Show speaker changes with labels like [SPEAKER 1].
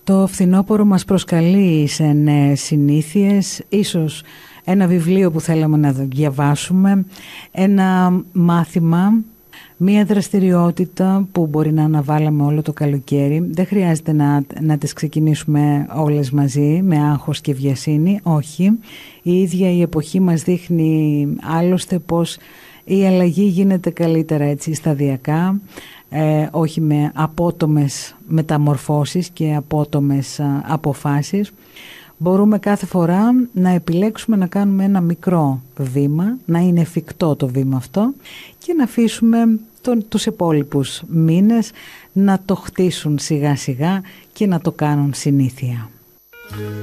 [SPEAKER 1] Το φθινόπωρο μας προσκαλεί σε νέες συνήθειες, ίσως ένα βιβλίο που θέλαμε να διαβάσουμε, ένα μάθημα, μία δραστηριότητα που μπορεί να αναβάλαμε όλο το καλοκαίρι. Δεν χρειάζεται να τις ξεκινήσουμε όλες μαζί με άγχος και βιασύνη, όχι. Η ίδια η εποχή μας δείχνει άλλωστε πως η αλλαγή γίνεται καλύτερα έτσι σταδιακά, όχι με απότομες μεταμορφώσεις και απότομες αποφάσεις. Μπορούμε κάθε φορά να επιλέξουμε να κάνουμε ένα μικρό βήμα, να είναι εφικτό το βήμα αυτό και να αφήσουμε τους υπόλοιπους μήνες να το χτίσουν σιγά σιγά και να το κάνουν συνήθεια.